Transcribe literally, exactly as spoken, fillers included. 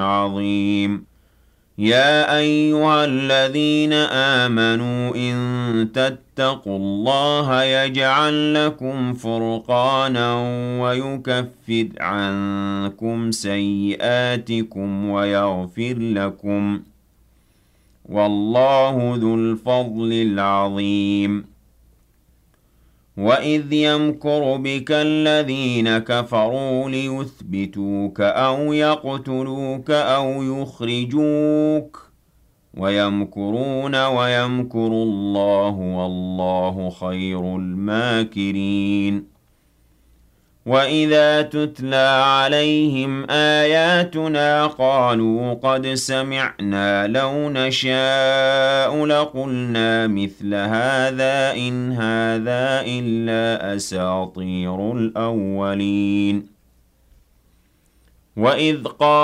عظيم يا أيها الذين آمنوا إن تتقوا الله يجعل لكم فرقانا ويكفر عنكم سيئاتكم ويغفر لكم والله ذو الفضل العظيم وَإِذْ يَمْكُرُ بِكَ الَّذِينَ كَفَرُوا لِيُثْبِتُوكَ أَوْ يَقْتُلُوكَ أَوْ يُخْرِجُوكَ وَيَمْكُرُونَ وَيَمْكُرُ اللَّهُ وَاللَّهُ خَيْرُ الْمَاكِرِينَ وَإِذَا تُتْلَى عَلَيْهِمْ آيَاتُنَا قَالُوا قَدْ سَمِعْنَا لَوْ نَشَاءُ لَقُلْنَا مِثْلَ هَٰذَا إِنْ هَٰذَا إِلَّا أَسَاطِيرُ الْأَوَّلِينَ وَإِذْ قَالَ